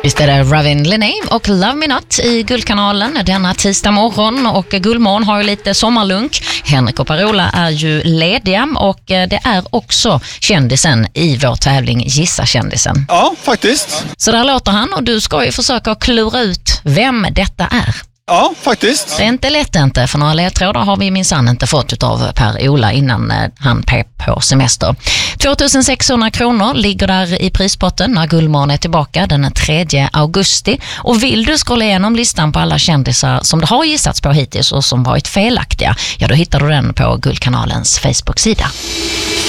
Visst är det Ravin Lené och Love Me Not i Guldkanalen denna tisdag morgon, och Guldmorgon har ju lite sommarlunk. Henrik och Parola är ju lediga och det är också kändisen i vår tävling Gissa kändisen. Ja, faktiskt. Så där låter han, och du ska ju försöka klura ut vem detta är. Ja, faktiskt. Det är inte lätt inte, för några ledtrådar har vi minsann inte fått av Per-Ola innan han pep på semester. 2600 kronor ligger där i prispotten när Guldmorgon är tillbaka den 3 augusti. Och vill du scrolla igenom listan på alla kändisar som det har gissats på hittills och som varit felaktiga, ja då hittar du den på Guldkanalens Facebook-sida.